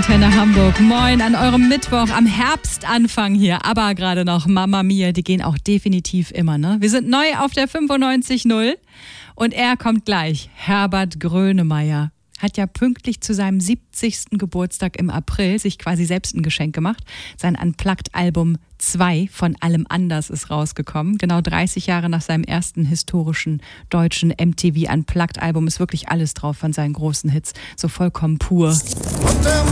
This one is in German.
Antenne Hamburg. Moin an eurem Mittwoch am Herbstanfang hier. Aber gerade noch Mama Mia, die gehen auch definitiv immer, ne? Wir sind neu auf der 95.0 und er kommt gleich. Herbert Grönemeyer hat ja pünktlich zu seinem 70. Geburtstag im April sich quasi selbst ein Geschenk gemacht. Sein Unplugged-Album 2 von Allem Anders ist rausgekommen. Genau 30 Jahre nach seinem ersten historischen deutschen MTV Unplugged-Album ist wirklich alles drauf von seinen großen Hits. So vollkommen pur.